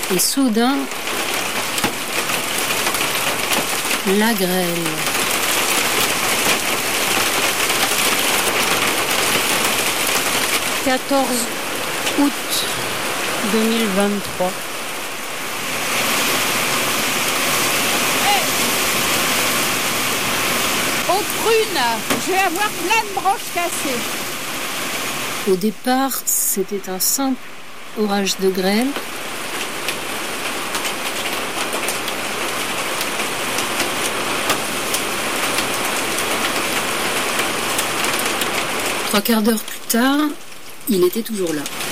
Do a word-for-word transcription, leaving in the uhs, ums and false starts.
Et soudain, la grêle. quatorze août deux mille vingt-trois. Aux prunes, je vais avoir plein de branches cassées. Au départ, c'était un simple orage de grêle. Trois quarts d'heure plus tard, il était toujours là.